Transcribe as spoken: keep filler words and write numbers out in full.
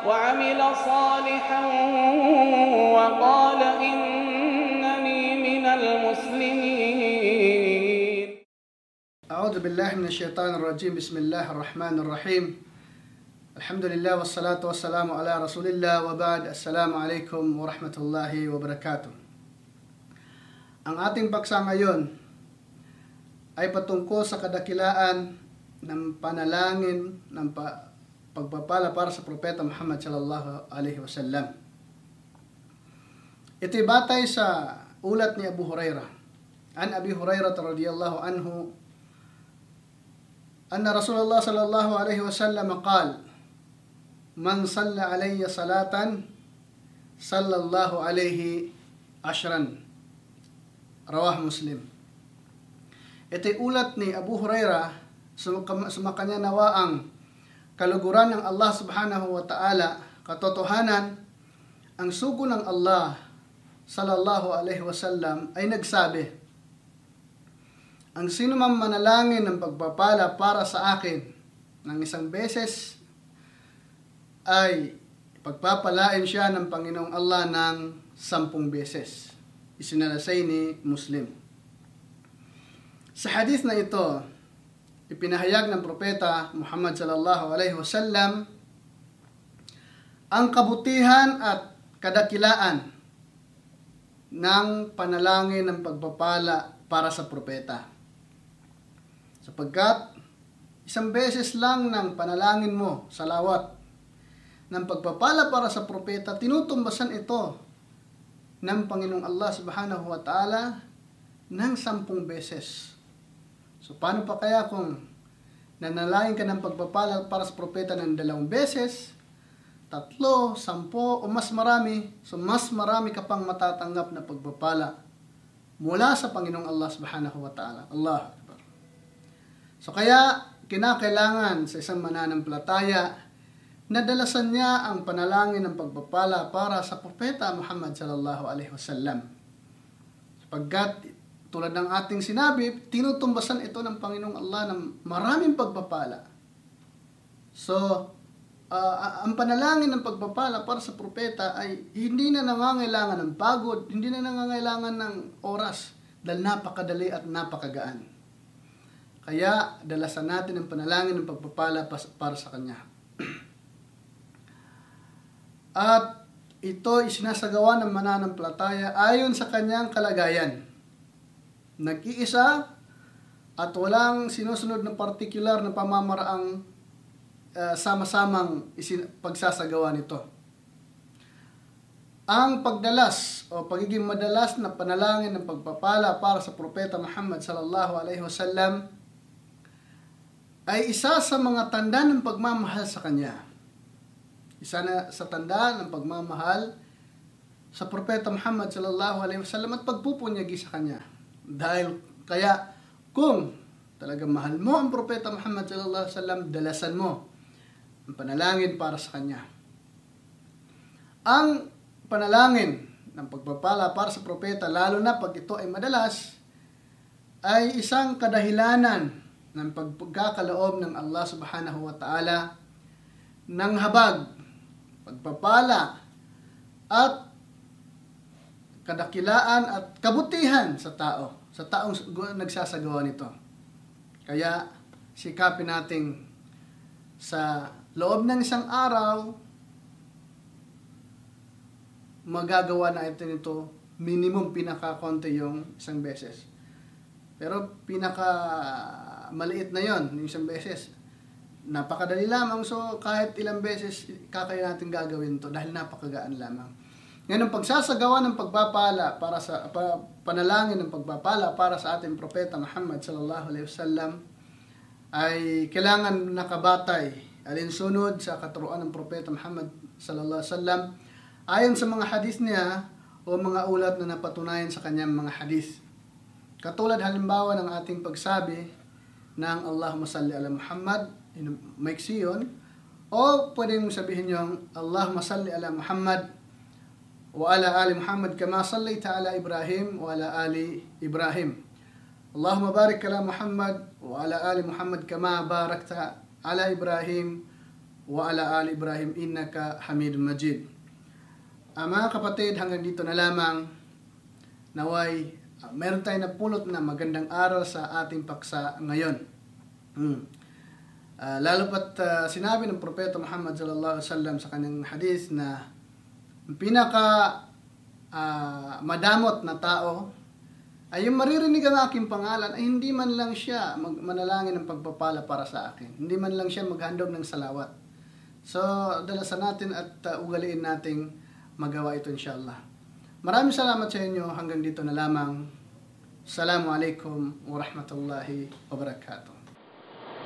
وعمل صالحا وقال إنني من المسلمين. أعوذ بالله من الشيطان الرجيم. بسم الله الرحمن الرحيم. الحمد لله والصلاة والسلام على رسول الله وبعد. السلام عليكم ورحمة الله وبركاته. Ang ating paksa ngayon ay patungkol sa kadakilaan ng panalangin ng pa pagpapala para sa Propeta Muhammad sallallahu alaihi wasallam. Ito'y batay sa ulat ni Abu Hurairah. An Abi Hurairah radhiyallahu anhu anna Rasulullah sallallahu alaihi wasallam qala: Man salla alayya salatan sallallahu alaihi ashran. Rawah Muslim. Ito'y ulat ni Abu Hurairah, sumakanya nawa ang kaluguran ng Allah subhanahu wa ta'ala, katotohanan, ang sugo ng Allah sallallahu alaihi wasallam ay nagsabi, ang sino man manalangin ng pagpapala para sa akin ng isang beses, ay pagpapalain siya ng Panginoong Allah ng sampung beses. Isinalasay ni Muslim. Sa hadith na ito, ipinahayag ng Propeta Muhammad sallallahu alaihi wasallam ang kabutihan at kadakilaan ng panalangin ng pagpapala para sa propeta. Sapagkat isang beses lang ng panalangin mo, salawat, ng pagpapala para sa propeta, tinutumbasan ito ng Panginoong Allah subhanahu wa ta'ala ng sampung beses. So, paano pa kaya kung nanalangin ka ng pagpapala para sa propeta ng dalawang beses, tatlo, sampo, o mas marami, so mas marami ka pang matatanggap na pagpapala mula sa Panginoong Allah subhanahu wa ta'ala. Allah Akbar. So, kaya kinakailangan sa isang mananampalataya na dalasan niya ang panalangin ng pagpapala para sa Propeta Muhammad sallallahu alaihi wasallam. Sapagkat tulad ng ating sinabi, tinutumbasan ito ng Panginoong Allah ng maraming pagpapala. So, uh, ang panalangin ng pagpapala para sa propeta ay hindi na nangangailangan ng pagod, hindi na nangangailangan ng oras, dahil napakadali at napakagaan. Kaya, dalasan natin ang panalangin ng pagpapala para sa Kanya. At ito isinasagawa ng mananampalataya ayon sa kanyang kalagayan. Nag-iisa at walang sinusunod na partikular na pamamaraang uh, sama-samang isin- pagsasagawa nito. Ang pagdalas o pagiging madalas na panalangin ng pagpapala para sa Propeta Muhammad sallallahu alaihi wasallam ay isa sa mga tanda ng pagmamahal sa kanya. Isa na sa tanda ng pagmamahal sa Propeta Muhammad sallallahu alaihi wasallam at pagpupunyagi sa kanya. Dahil kaya kung talagang mahal mo ang Propeta Muhammad sallallahu alaihi wasallam, dalasan mo ang panalangin para sa kanya. Ang panalangin ng pagpapala para sa propeta, lalo na pag ito ay madalas, ay isang kadahilanan ng pagpagkakaloob ng Allah subhanahu wa ta'ala ng habag, pagpapala at kadakilaan at kabutihan sa tao, sa taong nagsasagawa nito. Kaya sikapin nating sa loob ng isang araw magagawa na ito nito minimum pinaka-konti yung isang beses. Pero pinaka maliit na yon, yung isang beses. Napakadali lamang, so kahit ilang beses kakaya natin gagawin to dahil napakagaan lamang. Ngayon, ang pagsasagawa ng pagpapala para sa pa, panalangin ng pagpapala para sa ating propeta Muhammad sallallahu alaihi wasallam ay kailangan nakabatay alinsunod sa katuruan ng propeta Muhammad sallallahu alaihi wasallam ayon sa mga hadith niya o mga ulat na napatunayan sa kanyang mga hadith. Katulad halimbawa ng ating pagsabi ng Allahumma salli ala Muhammad, maiksi yun, o pwede mong sabihin yung Allahumma salli ala Muhammad wa ala ali Muhammad kama sallaita ala Ibrahim wa ala ali Ibrahim. Allahumma barik ala Muhammad wa ala ali Muhammad kama barakta ala Ibrahim wa ala ali Ibrahim innaka Hamidum Majid. Uh, mga kapatid, hanggang dito na lamang. Naway, uh, meron tayong napulot na magandang aral sa ating paksa ngayon. Hmm. Uh, lalo pat uh, sinabi ng Propeta Muhammad sallallahu alaihi wasallam sa kanyang hadith na pinaka uh, madamot na tao ay yung maririnig ang aking pangalan ay hindi man lang siya mag- manalangin ng pagpapala para sa akin. Hindi man lang siya maghandog ng salawat. So, dalasan natin at uh, ugaliin nating magawa ito inshallah. Maraming salamat sa inyo. Hanggang dito na lamang. Assalamualaikum warahmatullahi wabarakatuh.